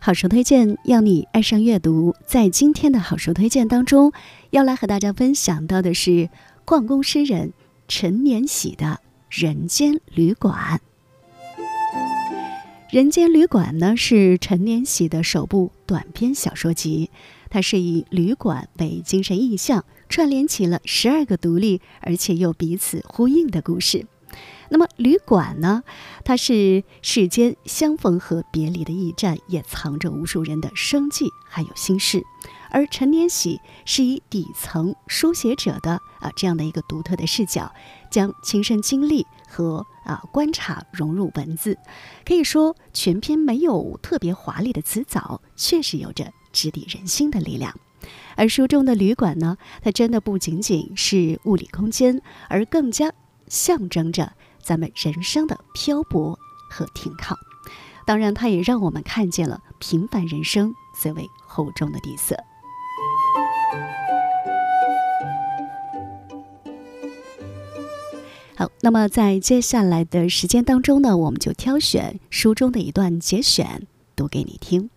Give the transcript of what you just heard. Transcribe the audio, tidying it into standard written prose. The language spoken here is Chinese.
好书推荐，要你爱上阅读。在今天的好书推荐当中，要来和大家分享到的是矿工诗人陈年喜的《人间旅馆》。《人间旅馆》呢是陈年喜的首部短篇小说集，它是以旅馆为精神意象，串联起了12个独立而且又彼此呼应的故事。那么旅馆呢，它是世间相逢和别离的驿站，也藏着无数人的生计还有心事。而陈年喜是以底层书写者的这样的一个独特的视角，将亲身经历和观察融入文字，可以说全篇没有特别华丽的辞藻，确实有着直抵人心的力量。而书中的旅馆呢，它真的不仅仅是物理空间，而更加象征着咱们人生的漂泊和停靠。当然它也让我们看见了平凡人生最为厚重的底色。好，那么在接下来的时间当中呢，我们就挑选书中的一段节选读给你听。